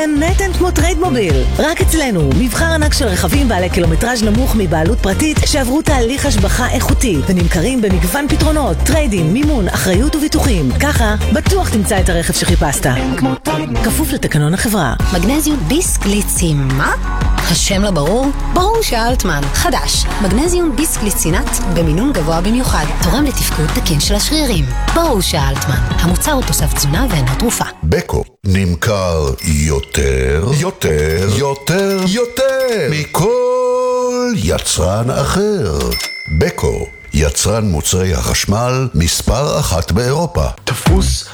באמת אין כמו טריידמוביל. רק אצלנו, מבחר ענק של רכבים בעלי קילומטראז' נמוך מבעלות פרטית שעברו תהליך השבחה איכותי ונמכרים במגוון פתרונות, טריידים, מימון, אחריות וביטוחים. ככה, בטוח תמצא את הרכב שחיפשת. כפוף לתקנון החברה. מגנזיום ביסקליצין, מה? השם לא ברור? ברור שאלטמן. חדש, מגנזיום ביסקליצינט במינון גבוה במיוחד, תורם לתפקוד תקין של השרירים. ברור שאלטמן. המוצר הוא תוסף תזונה ואינו תרופה. בקו נמכר יותר מכל יצרן אחר. בקו, יצרן מוצרי החשמל מספר 1 באירופה. תפוס.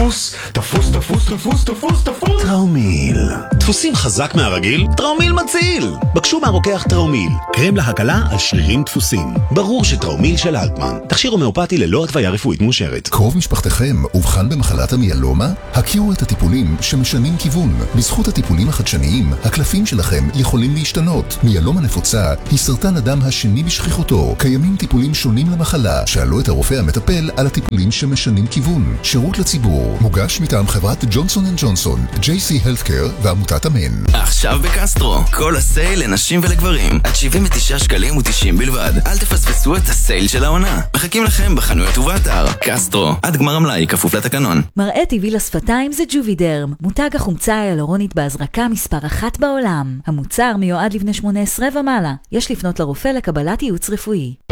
טראומיל. דפוסים חזק מהרגיל? טראומיל מציל! בקשו מהרוקח טראומיל, קרם להקלה על שרירים דפוסים. ברור שטראומיל של אלטמן, תכשיר הומאופתי ללא התוויה רפואית מאושרת. קרוב משפחתכם אובחן במחלת המיאלומה? הכירו את הטיפולים שמשנים כיוון. בזכות הטיפולים החדשניים, הקלפים שלכם יכולים להשתנות. מיאלומה נפוצה היא סרטן הדם השני בשכיחותו. קיימים טיפולים שונים למחלה. שאלו את הרופא המטפל על הטיפולים שמשנים כיוון. שירות לציבור, מוגש מטעם חברת ג'ונסון אנד ג'ונסון, JC Healthcare ועמותת אמן. עכשיו בקסטרו, כל הסייל לנשים ולגברים, עד 79 שקלים ו90 בלבד. אל תפספסו את הסייל של העונה. מחכים לכם בחנויות ובאתר. קסטרו, עד גמר המלאי, כפוף לתקנון. מראה טבעי לשפתיים זה ג'ובידרם, מותג החומצה ההיאלורונית בהזרקה מספר 1 בעולם. המוצר מיועד לבני 18 ומעלה. יש לפנות לרופא לקבלת ייעוץ רפואי.